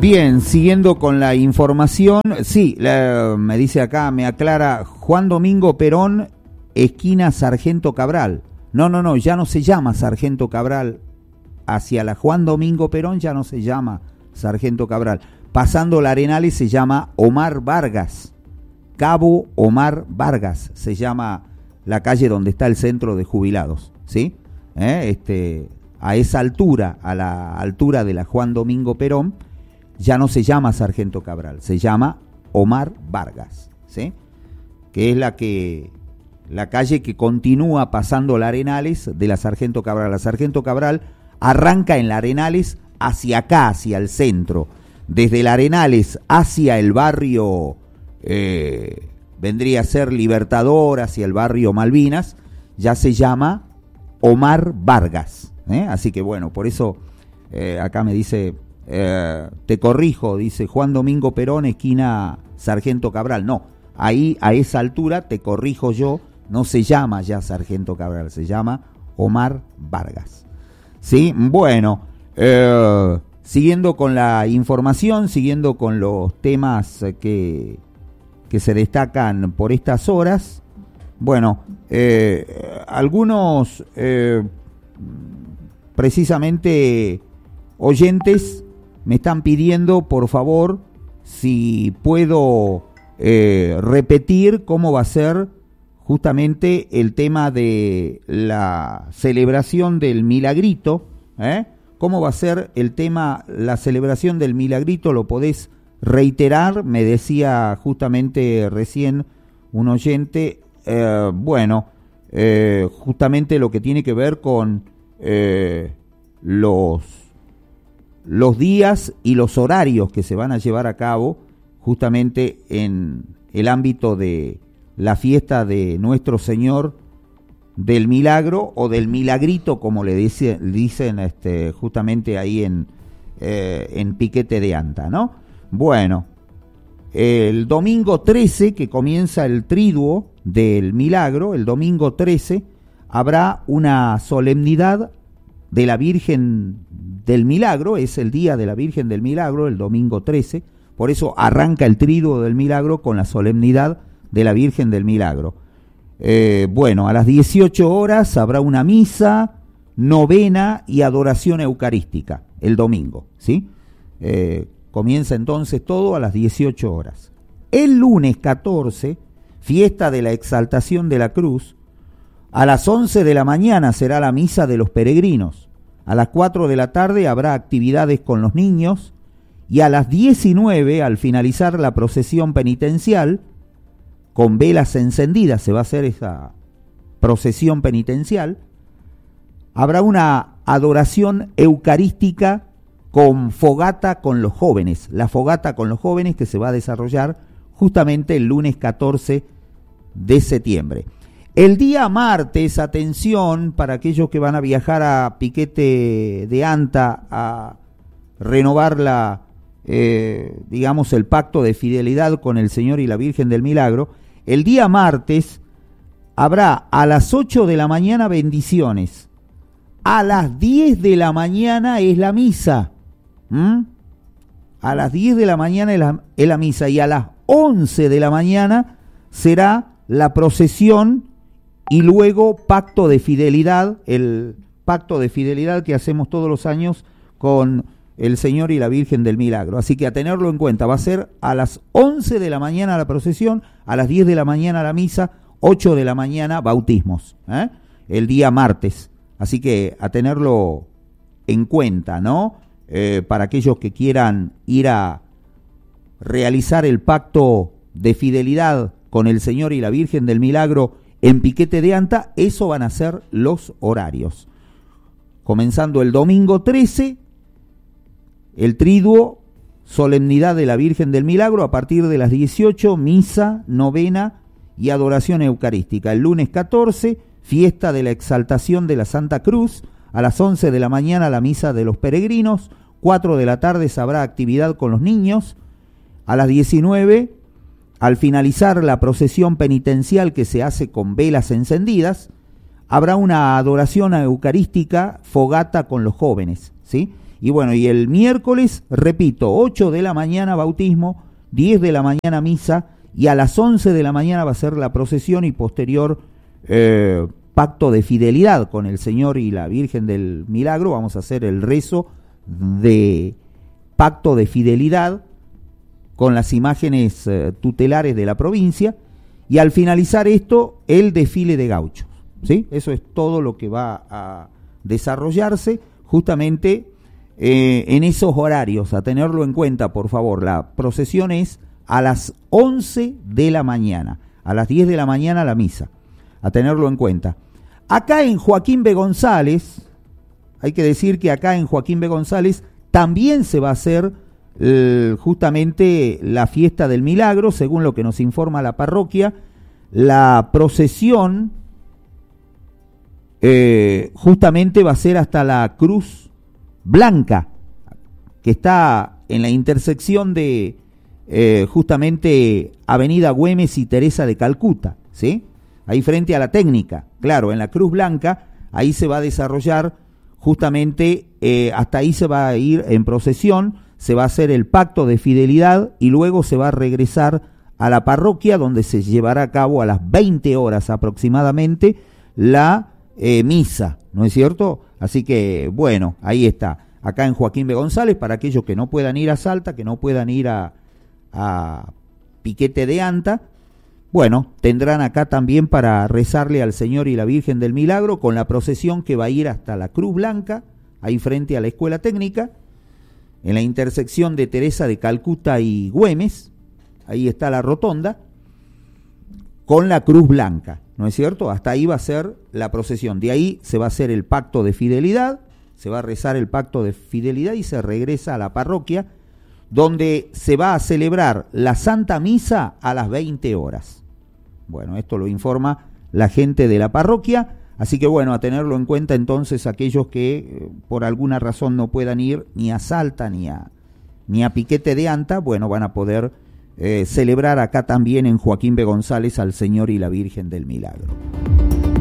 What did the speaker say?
Bien, siguiendo con la información, sí, me dice acá, me aclara, Juan Domingo Perón, esquina Sargento Cabral. No, ya no se llama Sargento Cabral. Hacia la Juan Domingo Perón ya no se llama Sargento Cabral. Pasando la Arenales se llama Omar Vargas. Cabo Omar Vargas se llama la calle donde está el centro de jubilados, ¿sí? A esa altura, a la altura de la Juan Domingo Perón, ya no se llama Sargento Cabral, se llama Omar Vargas, ¿sí? Que es la calle que continúa pasando la Arenales de la Sargento Cabral. La Sargento Cabral arranca en la Arenales hacia acá, hacia el centro. Desde la Arenales hacia el barrio, vendría a ser Libertador, hacia el barrio Malvinas, ya se llama Omar Vargas, Así que bueno, por eso acá me dice, te corrijo, dice Juan Domingo Perón, esquina Sargento Cabral. No, ahí a esa altura, te corrijo yo, no se llama ya Sargento Cabral, se llama Omar Vargas. Sí, bueno, siguiendo con la información, siguiendo con los temas que se destacan por estas horas, bueno, algunos precisamente oyentes me están pidiendo, por favor, si puedo repetir cómo va a ser justamente el tema de la celebración del Milagrito, ¿Cómo va a ser el tema, la celebración del Milagrito? ¿Lo podés reiterar? Me decía justamente recién un oyente, justamente lo que tiene que ver con los días y los horarios que se van a llevar a cabo justamente en el ámbito de la fiesta de Nuestro Señor del Milagro o del Milagrito, como le dicen justamente ahí en Piquete de Anta, ¿no? Bueno, el domingo 13, que comienza el triduo del Milagro, el domingo 13 habrá una solemnidad de la Virgen del Milagro, es el día de la Virgen del Milagro, el domingo 13, por eso arranca el triduo del Milagro con la solemnidad de la Virgen del Milagro. A las 18 horas habrá una misa, novena y adoración eucarística el domingo, ¿sí? Comienza entonces todo a las 18 horas. El lunes 14, fiesta de la Exaltación de la Cruz, a las 11 de la mañana será la misa de los peregrinos, a las 4 de la tarde habrá actividades con los niños y a las 19, al finalizar la procesión penitencial, con velas encendidas se va a hacer esa procesión penitencial, habrá una adoración eucarística con fogata con los jóvenes, la fogata con los jóvenes que se va a desarrollar justamente el lunes 14 de septiembre. El día martes, atención, para aquellos que van a viajar a Piquete de Anta a renovar el pacto de fidelidad con el Señor y la Virgen del Milagro, el día martes habrá a las 8 de la mañana bendiciones, a las 10 de la mañana es la misa, a las 10 de la mañana es la misa y a las 11 de la mañana será la procesión y luego pacto de fidelidad, el pacto de fidelidad que hacemos todos los años con el Señor y la Virgen del Milagro. Así que a tenerlo en cuenta, va a ser a las 11 de la mañana la procesión, a las 10 de la mañana la misa, 8 de la mañana bautismos, el día martes. Así que a tenerlo en cuenta, ¿no? Para aquellos que quieran ir a realizar el pacto de fidelidad con el Señor y la Virgen del Milagro en Piquete de Anta, eso van a ser los horarios. Comenzando el domingo 13, el triduo, solemnidad de la Virgen del Milagro, a partir de las 18, misa, novena y adoración eucarística. El lunes 14, fiesta de la Exaltación de la Santa Cruz, a las 11 de la mañana la misa de los peregrinos, 4 de la tarde habrá actividad con los niños, a las 19, al finalizar la procesión penitencial que se hace con velas encendidas, habrá una adoración eucarística, fogata con los jóvenes, ¿sí? Y bueno, y el miércoles, repito, 8 de la mañana bautismo, 10 de la mañana misa, y a las 11 de la mañana va a ser la procesión y posterior pacto de fidelidad con el Señor y la Virgen del Milagro. Vamos a hacer el rezo de pacto de fidelidad con las imágenes tutelares de la provincia, y al finalizar esto, el desfile de gauchos, ¿sí? Eso es todo lo que va a desarrollarse justamente en esos horarios, a tenerlo en cuenta, por favor. La procesión es a las 11 de la mañana, a las 10 de la mañana la misa, a tenerlo en cuenta. Acá en Joaquín B. González, hay que decir que acá en Joaquín B. González también se va a hacer justamente la fiesta del milagro, según lo que nos informa la parroquia. La procesión justamente va a ser hasta la Cruz Blanca, que está en la intersección de justamente Avenida Güemes y Teresa de Calcuta, ¿sí? Ahí frente a la técnica, claro, en la Cruz Blanca, ahí se va a desarrollar justamente, hasta ahí se va a ir en procesión, se va a hacer el pacto de fidelidad y luego se va a regresar a la parroquia, donde se llevará a cabo a las 20 horas aproximadamente la misa, ¿no es cierto? Así que, bueno, ahí está, acá en Joaquín B. González, para aquellos que no puedan ir a Salta, que no puedan ir a Piquete de Anta, bueno, tendrán acá también para rezarle al Señor y la Virgen del Milagro, con la procesión que va a ir hasta la Cruz Blanca, ahí frente a la Escuela Técnica, en la intersección de Teresa de Calcuta y Güemes, ahí está la rotonda, con la Cruz Blanca, ¿no es cierto? Hasta ahí va a ser la procesión. De ahí se va a hacer el pacto de fidelidad, se va a rezar el pacto de fidelidad y se regresa a la parroquia, donde se va a celebrar la Santa Misa a las 20 horas. Bueno, esto lo informa la gente de la parroquia, así que bueno, a tenerlo en cuenta entonces aquellos que por alguna razón no puedan ir ni a Salta ni a Piquete de Anta, bueno, van a poder celebrar acá también en Joaquín B. González al Señor y la Virgen del Milagro.